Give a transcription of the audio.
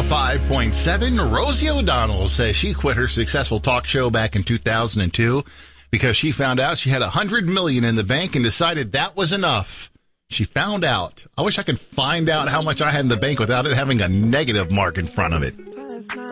105.7, Rosie O'Donnell says she quit her successful talk show back in 2002 because she found out she had $100 million in the bank and decided that was enough. She found out. I wish I could find out how much I had in the bank without it having a negative mark in front of it.